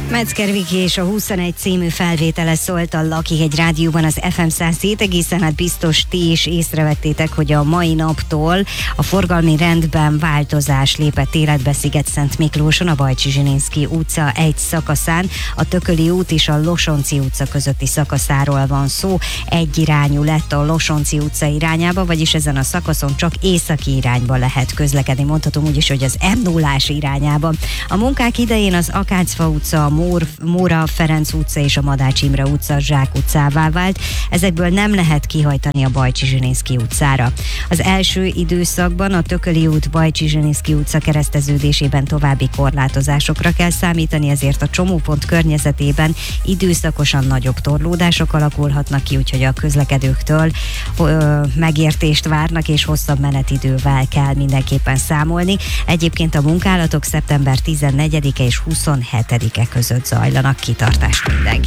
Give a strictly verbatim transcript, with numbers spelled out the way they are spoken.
Metzger Viki és a huszonegy című felvétele szólt a Lakihegy Rádióban az ef em száz hét, egészen hát biztos ti is észrevettétek, hogy a mai naptól a forgalmi rendben változás lépett életbe Sziget-Szent Miklóson, a Bajcsi Zsilinszky utca egy szakaszán, a Tököli út és a Losonczy utca közötti szakaszáról van szó. Egyirányú lett a Losonczy utca irányába, vagyis ezen a szakaszon csak északi irányba lehet közlekedni, mondhatom úgy is, hogy az em nullás irányába. A munkák idején az Akácfa utca, a Mór, Móra Ferenc utca és a Madács Imre utca Zsák utcává vált. Ezekből nem lehet kihajtani a Bajcsi Zsilinszky utcára. Az első időszakban a Tököli út Bajcsi Zsilinszky utca kereszteződésében további korlátozásokra kell számítani, ezért a csomópont környezetében időszakosan nagyobb torlódások alakulhatnak ki, úgyhogy a közlekedőktől ö, megértést várnak, és hosszabb menetidővel kell mindenképpen számolni. Egyébként a munkálatok szeptember tizennegyedike és huszonhetedike között zajlanak. Kitartást mindenki.